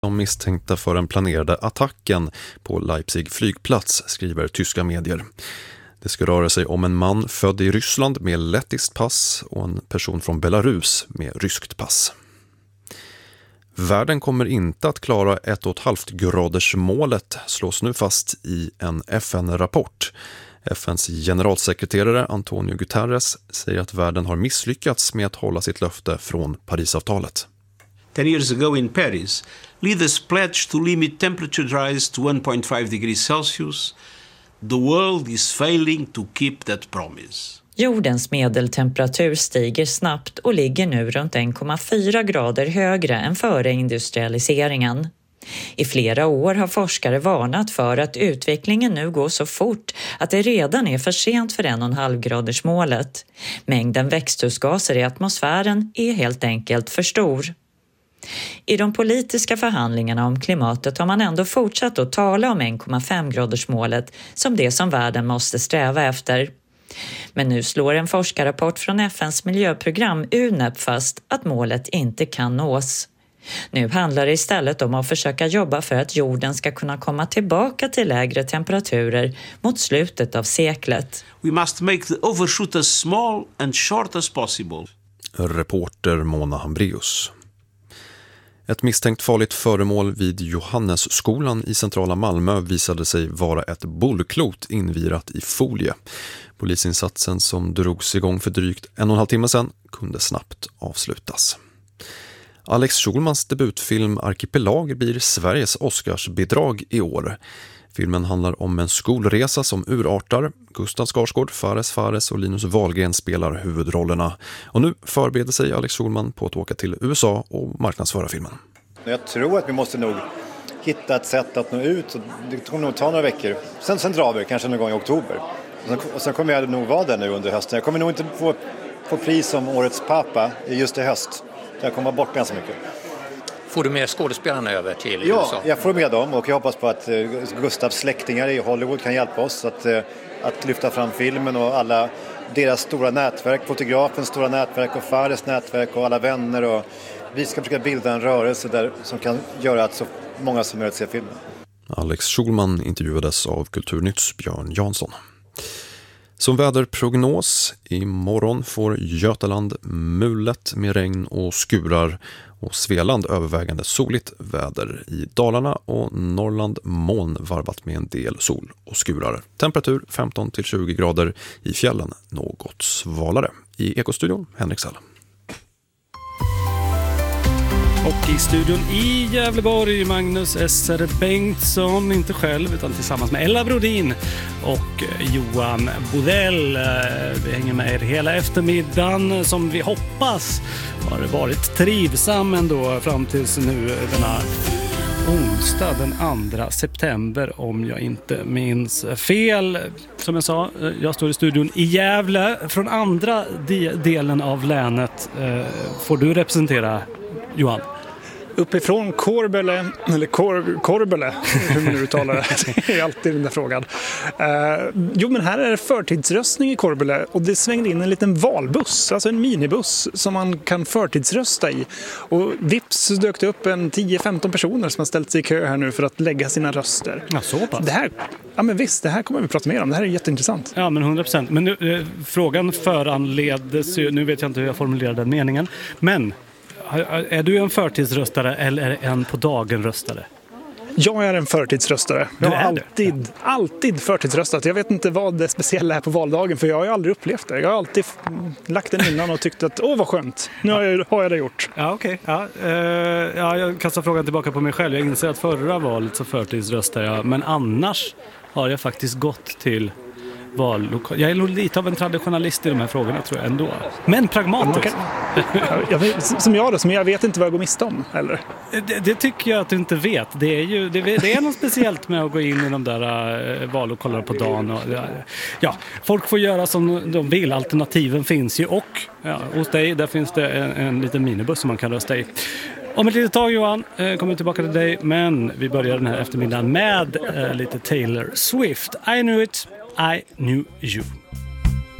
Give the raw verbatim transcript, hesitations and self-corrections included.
De misstänkta för den planerade attacken på Leipzig flygplats, skriver tyska medier. Det ska röra sig om en man född i Ryssland med lettiskt pass och en person från Belarus med ryskt pass. Världen kommer inte att klara ett och ett halvt graders målet, slås nu fast i en F N-rapport. F N:s generalsekreterare Antonio Guterres säger att världen har misslyckats med att hålla sitt löfte från Parisavtalet. Ten years ago in Paris, leaders pledged to limit temperature rise to one point five degrees Celsius. The world is failing to keep that promise. Jordens medeltemperatur stiger snabbt och ligger nu runt en komma fyra grader högre än före industrialiseringen. I flera år har forskare varnat för att utvecklingen nu går så fort att det redan är för sent för en och en halv graders målet. Mängden växthusgaser i atmosfären är helt enkelt för stor. I de politiska förhandlingarna om klimatet har man ändå fortsatt att tala om en komma fem graders målet som det som världen måste sträva efter. Men nu slår en forskarrapport från F N:s miljöprogram U N E P fast att målet inte kan nås. Nu handlar det istället om att försöka jobba för att jorden ska kunna komma tillbaka till lägre temperaturer mot slutet av seklet. We must make the overshoot as small and short as possible. Reporter Mona Hambrius. Ett misstänkt farligt föremål vid Johannesskolan i centrala Malmö visade sig vara ett bollklot invirat i folie. Polisinsatsen som drogs igång för drygt en och en halv timme sedan kunde snabbt avslutas. Alex Schulmans debutfilm Arkipelag blir Sveriges Oscarsbidrag i år. Filmen handlar om en skolresa som urartar. Gustav Skarsgård, Fares Fares och Linus Wahlgren spelar huvudrollerna. Och nu förbereder sig Alex Schulman på att åka till U S A och marknadsföra filmen. Jag tror att vi måste nog hitta ett sätt att nå ut. Det kommer nog ta några veckor. Sen, sen drar vi, kanske någon gång i oktober. Och sen, och sen kommer jag nog vara där nu under hösten. Jag kommer nog inte få, få pris som årets pappa just i höst. Jag kommer bort ganska mycket. Får du med skådespelarna över till ja, U S A? Jag får med dem och jag hoppas på att Gustavs släktingar i Hollywood kan hjälpa oss att, att lyfta fram filmen och alla deras stora nätverk, fotografens stora nätverk och Fares nätverk och alla vänner. Och vi ska försöka bilda en rörelse där som kan göra att så många som möjligt ser filmen. Alex Schulman intervjuades av Kulturnytts Björn Jansson. Som väderprognos, imorgon får Götaland mulet med regn och skurar och Svealand övervägande soligt väder. I Dalarna och Norrland moln varvat med en del sol och skurar. Temperatur femton till tjugo grader, i fjällen något svalare. I Ekostudion, Henrik Sall. Och i studion i Gävleborg, Magnus S R Bengtsson, inte själv utan tillsammans med Ella Brodin och Johan Bodell. Vi hänger med er hela eftermiddagen som vi hoppas har varit trivsam ändå fram tills nu denna onsdag den andra september om jag inte minns fel. Som jag sa, jag står i studion i Gävle. Från andra de- delen av länet eh, får du representera, Johan. Uppifrån Korbele, eller Kor, Korbele, hur man nu uttalar det, det är alltid den där frågan. Uh, jo, men här är det förtidsröstning i Korbele och det svängde in en liten valbuss, alltså en minibuss som man kan förtidsrösta i. Och vips dök det upp en tio femton personer som har ställt sig i kö här nu för att lägga sina röster. Ja, så pass. Det här, ja men visst, det här kommer vi prata mer om, det här är jätteintressant. Ja, men hundra procent. Men nu, eh, frågan föranleddes ju, nu vet jag inte hur jag formulerade den meningen, men är du en förtidsröstare eller en på dagen röstare? Jag är en förtidsröstare. Jag har alltid, alltid förtidsröstat. Jag vet inte vad det speciella är på valdagen för jag har ju aldrig upplevt det. Jag har alltid lagt den innan och tyckt att åh vad skönt, nu har jag, har jag det gjort. Ja, okej. Okay. Ja, uh, ja, jag kastar frågan tillbaka på mig själv. Jag inser att förra valet så förtidsröstade jag, men annars har jag faktiskt gått till vallokal. Jag är nog lite av en traditionalist i de här frågorna tror jag ändå. Men pragmatiskt. Kan, jag vet, som jag då, som jag vet inte vad jag går miste om, eller? Det, det tycker jag att du inte vet. Det är ju det, det är något speciellt med att gå in i de där uh, vallokalerna på dagen. Och, ja, folk får göra som de vill. Alternativen finns ju och ja, hos dig där finns det en, en liten minibuss som man kan rösta i. Om ett litet tag, Johan, eh, kommer vi tillbaka till dig. Men vi börjar den här eftermiddagen med eh, lite Taylor Swift. I knew it, I knew you.